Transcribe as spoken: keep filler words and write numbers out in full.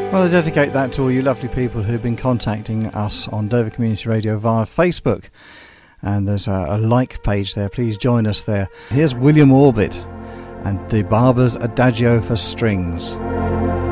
Well, I dedicate that to all you lovely people who've been contacting us on Dover Community Radio via Facebook. And there's a, a like page there. Please join us there. Here's William Orbit and the Barber's Adagio for Strings.